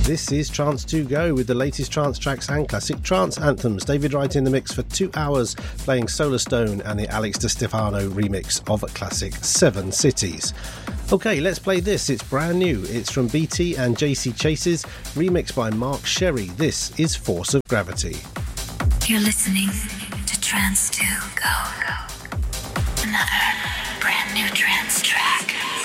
This is Trance to Go with the latest trance tracks and classic trance anthems. David Wright in the mix for 2 hours, playing Solar Stone and the Alex Di Stefano remix of classic Seven Cities. Okay, let's play this. It's brand new. It's from BT and JC Chases, remixed by Mark Sherry. This is Force of Gravity. You're listening to Trance to Go. Another brand new trance track.